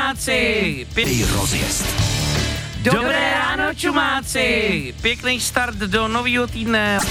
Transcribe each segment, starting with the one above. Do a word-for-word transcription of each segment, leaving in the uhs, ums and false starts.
čumáci! Pěkný rozjezd. Dobré ráno, čumáci! Pěkný start do nového týdne.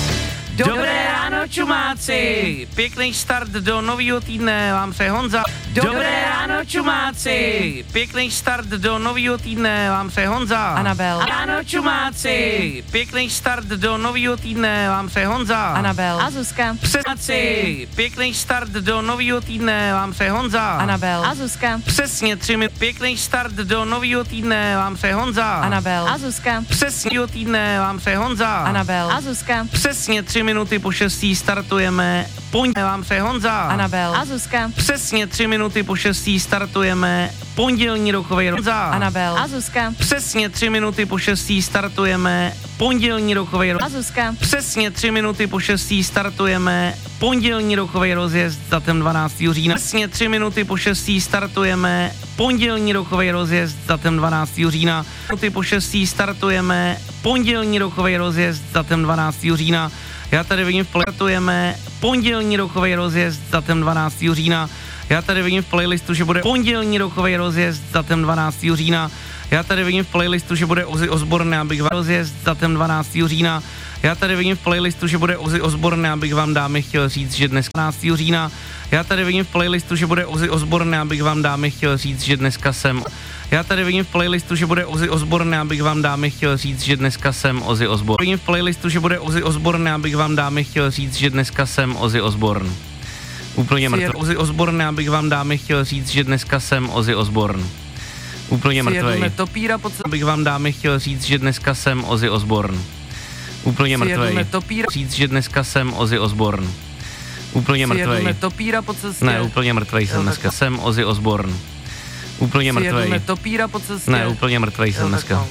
Dobré ráno, čumáci! Pěkný start do nového týdne, vám se Honza. Dobré ráno, čumáci! Pěkný start do nového týdne, vám se Honza. Anabel. Ráno, čumáci! Pěkný start do nového týdne, vám se Honza. Anabel. A Zuzka. Přesně, pěkný start do nového týdne, vám se Honza. Anabel. A Zuzka. Přesně tři minuty. Pěkný start do nového týdne, vám se Honza. Anabel. A Zuzka. Přesně týdne, vám se Honza. Anabel. A Zuzka. Přesně tři minuty po šestý startujeme. Pondělí vám se Honza. Anabel. A Zuzka. Přesně tři minuty po šestý startujeme. Pondělní rokový Honza. Anabel. A Zuzka. Přesně tři minuty po šestý startujeme. Pondělní rokový A Zuzka. Přesně tři minuty po šestý startujeme. Pondělní rokový rozjezd datem dvanáctého října. Přesně tři minuty po šestý startujeme. Pondělní rokový rozjezd datem dvanáctého října. Minuty po šestý startujeme. Pondělní rokový rozjezd datem dvanáctého října. Já tady vidím v startujeme. Pondělní rokový rozjezd datem dvanáctého října. Já tady vidím v playlistu, že bude pondělní rokový rozjezd datem dvanáctého října. Já tady vidím v playlistu, že bude Ozzy Osbourne, abych vám rozjezd datem dvanáctého října. Já tady vidím v playlistu, že bude Ozzy Osbourne, abych vám dámy chtěl říct, že dnes dvanáctého října. Já tady vidím v playlistu, že bude Ozzy Osbourne, abych vám dámy chtěl říct, že dneska jsem. Já tady vidím v playlistu, že bude Ozzy Osbourne, abych vám dámy chtěl říct, že dneska jsem Ozzy Osbourne. Vidím v playlistu, že bude Ozzy Osbourne, abych vám dámy chtěl říct, že dneska jsem Ozzy Osbourne. Úplně mrtvý. Ozzy Osbourne, abych vám dámy chtěl říct, že dneska jsem Ozzy Osbourne. Úplně mrtvý. Abych vám dámy chtěl říct, že dneska jsem Ozzy Osbourne. Úplně mrtvý. Říct, že dneska jsem Ozzy Osbourne. Úplně mrtvý. Ne, úplně mrtvý jsem dneska. Jsem Ozzy Osbourne. Úplně mrtvý. Ne, úplně mrtvý jsem dneska.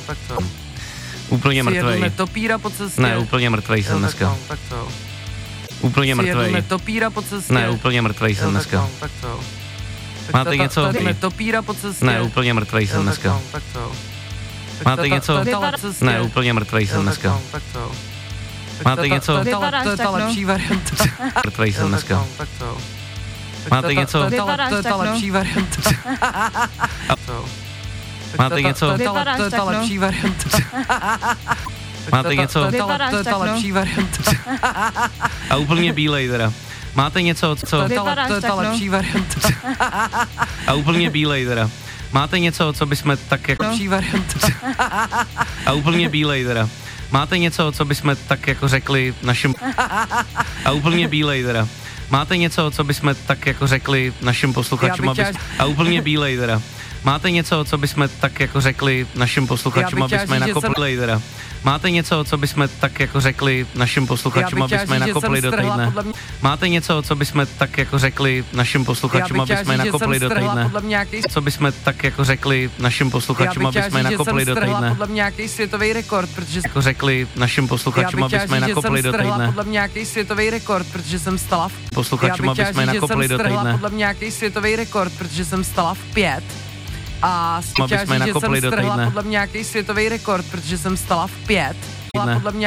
Úplně mrtvý. Ne, úplně mrtvý jsem dneska. Úplně mrtvej. Ne, úplně mrtvej jsem dneska. Máte něco? Ne, úplně mrtvej jsem dneska. Máte něco? Ne, úplně mrtvej jsem dneska. Máte něco? To je ta lepší varianta. Mrtvej jsem dneska. Máte něco? To je ta lepší varianta. Máte něco? To je ta lepší varianta. Máte něco? To je ta lepší varianta. A úplně bílej teda. Máte něco, co? To je ta lepší varianta. A úplně bílej teda. Máte něco, co bychom tak jako... Lepší varianta. A úplně bílej teda. Máte něco, co bychom tak jako řekli našim... A úplně bílej teda. Máte něco, co bychom tak jako řekli našim posluchačům, aby... A úplně bílej teda. Máte něco, co bychom tak jako řekli našim posluchačům, aby jsme je nakopli teda. Máte něco, co bychom tak jako řekli našim posluchačům, aby jsme je nakopli do týdne. Máte něco, co bychom tak jako řekli našim posluchačům, aby jsme je nakopli do týdne. Co bychom tak jako řekli našim posluchačům, aby jsme je nakopli do týdne. Podle mě nějaký světový rekord, protože jako řekli našim posluchačům, aby jsme je nakopli do týdne. Podle mě nějaký světový rekord, protože jsem stala v posluchačům, aby jsme je nakopli do týdne. Podle mě nějaký světový rekord, protože jsem stala v pět. A chtěla říct, že jsem strhla podle mě nějaký světový rekord, protože jsem stala v pět. Podle mě